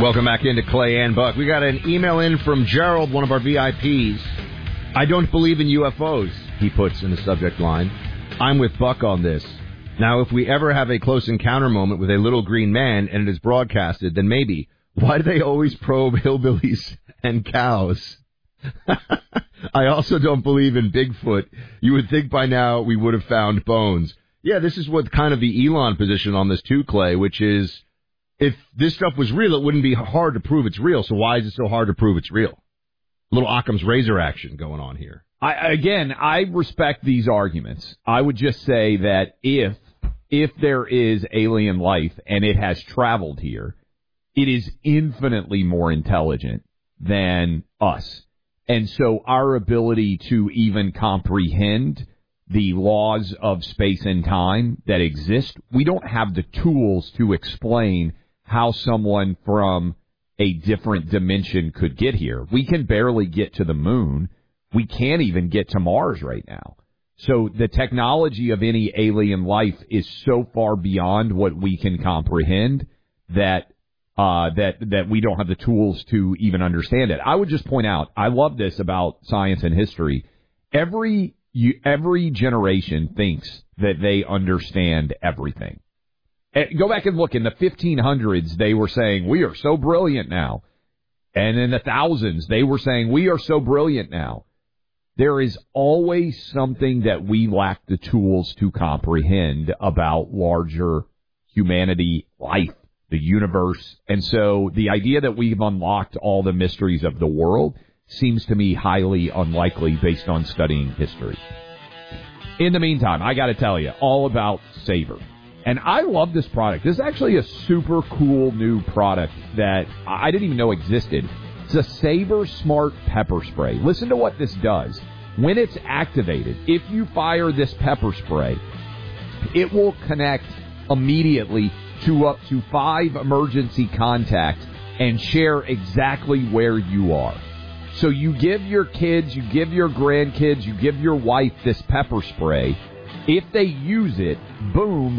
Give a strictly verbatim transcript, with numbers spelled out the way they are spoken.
Welcome back into Clay and Buck. We got an email in from Gerald, one of our V I Ps. I don't believe in U F Os, he puts in the subject line. I'm with Buck on this. Now, if we ever have a close encounter moment with a little green man and it is broadcasted, then maybe. Why do they always probe hillbillies and cows? I also don't believe in Bigfoot. You would think by now we would have found bones. Yeah, this is what kind of the Elon position on this too, Clay, which is if this stuff was real, it wouldn't be hard to prove it's real. So why is it so hard to prove it's real? A little Occam's razor action going on here. I, again, I respect these arguments. I would just say that if if there is alien life and it has traveled here, it is infinitely more intelligent than us. And so our ability to even comprehend the laws of space and time that exist, we don't have the tools to explain how someone from a different dimension could get here. We can barely get to the moon. We can't even get to Mars right now. So the technology of any alien life is so far beyond what we can comprehend that uh, that that we don't have the tools to even understand it. I would just point out, I love this about science and history. Every you, every generation thinks that they understand everything. Go back and look. In the fifteen hundreds, they were saying, we are so brilliant now. And in the thousands, they were saying, we are so brilliant now. There is always something that we lack the tools to comprehend about larger humanity, life, the universe. And so the idea that we've unlocked all the mysteries of the world seems to me highly unlikely based on studying history. In the meantime, I got to tell you all about Savor. And I love this product. This is actually a super cool new product that I didn't even know existed. It's a Savor Smart Pepper Spray. Listen to what this does. When it's activated, if you fire this pepper spray, it will connect immediately to up to five emergency contacts and share exactly where you are. So you give your kids, you give your grandkids, you give your wife this pepper spray. If they use it, boom,